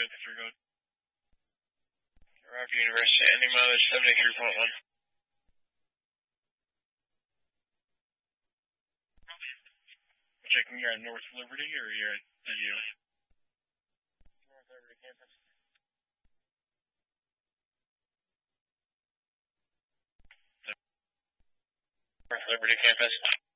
Rock University, any mileage 73.1. Checking, you're at North Liberty or you're at DU? North Liberty campus. North Liberty campus.